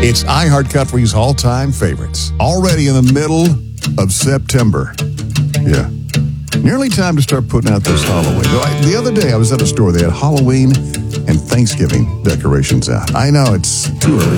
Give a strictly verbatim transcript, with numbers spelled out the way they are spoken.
It's iHeart Country's all-time favorites. Already in the middle of September. Yeah. Nearly time to start putting out this Halloween. The other day, I was at a store. They had Halloween and Thanksgiving decorations out. I know it's too early.